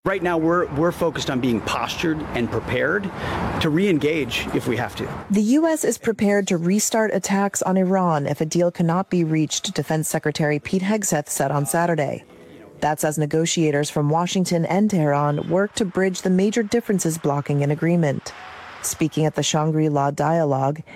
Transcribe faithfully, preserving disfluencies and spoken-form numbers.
Right now, we're we're focused on being postured and prepared to re-engage if we have to. The U S is prepared to restart attacks on Iran if a deal cannot be reached, Defense Secretary Pete Hegseth said on Saturday. That's as negotiators from Washington and Tehran work to bridge the major differences blocking an agreement. Speaking at the Shangri-La Dialogue,